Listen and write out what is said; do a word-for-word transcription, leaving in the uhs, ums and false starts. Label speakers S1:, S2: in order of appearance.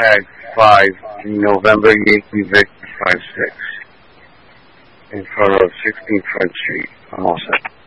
S1: tag five, November Yankee Victor five six, in front of sixteen Front Street. I'm all set.